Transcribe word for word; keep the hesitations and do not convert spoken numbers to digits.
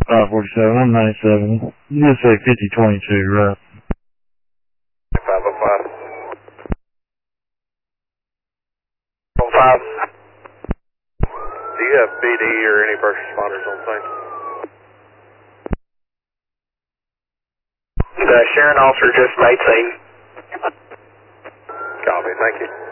five forty-seven, I'm ninety-seven. You just say fifty twenty-two, right? five oh five. oh five. Do you have B D or any first responders on scene? The Sharon officer just made scene. Copy, thank you.